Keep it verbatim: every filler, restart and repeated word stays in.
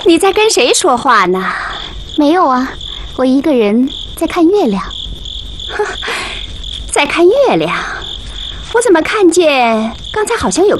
你在跟谁说话呢？ 没有啊，我一个人在看月亮。 在看月亮？我怎么看见刚才好像有个